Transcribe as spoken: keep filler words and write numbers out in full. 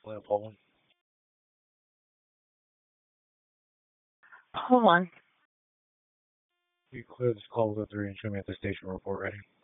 Plant Poland. Hold on. You clear this call with a three and show me at the station report ready.